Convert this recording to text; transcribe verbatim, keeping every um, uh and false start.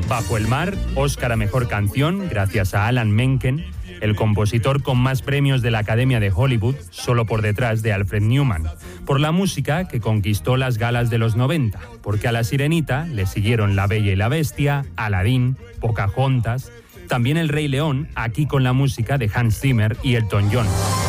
Bajo el mar, Oscar a Mejor Canción, gracias a Alan Menken, el compositor con más premios de la Academia de Hollywood, solo por detrás de Alfred Newman, por la música que conquistó las galas de los noventa, porque a La Sirenita le siguieron La Bella y la Bestia, Aladín, Pocahontas, también El Rey León, aquí con la música de Hans Zimmer y Elton John.